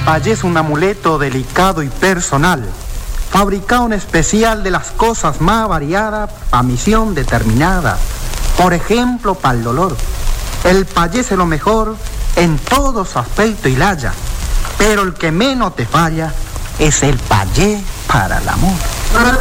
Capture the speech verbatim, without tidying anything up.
payé es un amuleto delicado y personal, fabricado en especial de las cosas más variadas a misión determinada. Por ejemplo, para el dolor. El payé es lo mejor en todos aspectos y laya, pero el que menos te falla es el payé para el amor.